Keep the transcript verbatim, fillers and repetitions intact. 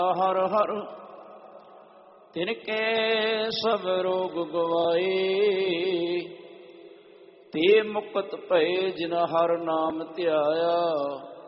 ਹਰ ਹਰ ਤਿਨ ਕੇ ਸਭ ਰੋਗ ਗਵਾਏ। ਤੇ ਮੁਕਤ ਭਏ ਜਿਨ ਹਰ ਨਾਮ ਧਿਆਇਆ।